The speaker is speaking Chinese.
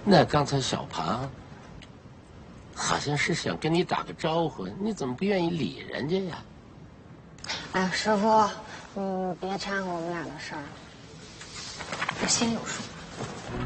那刚才小庞好像是想跟你打个招呼，你怎么不愿意理人家呀？ 哎呀，师傅，别掺和我们俩的事儿，我心里有数。